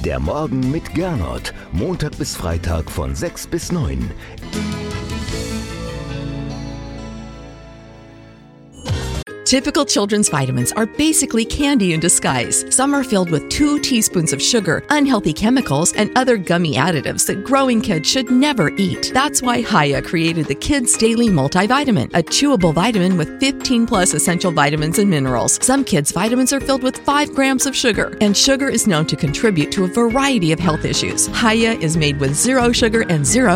Der Morgen mit Gernot. Montag bis Freitag von 6 bis 9. Typical children's vitamins are basically candy in disguise. Some are filled with 2 teaspoons of sugar, unhealthy chemicals, and other gummy additives that growing kids should never eat. That's why Hiya created the Kids Daily Multivitamin, a chewable vitamin with 15 plus essential vitamins and minerals. Some kids' vitamins are filled with 5 grams of sugar, and sugar is known to contribute to a variety of health issues. Hiya is made with 0 sugar and 0